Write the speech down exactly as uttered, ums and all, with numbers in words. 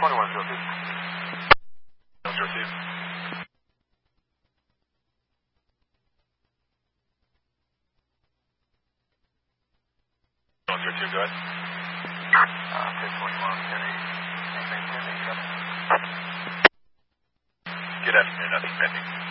twenty-one zero two. zero two. zero two, go ahead. Uh, ten twenty-one, ten eight. Anything pending, seven. Good afternoon, nothing pending.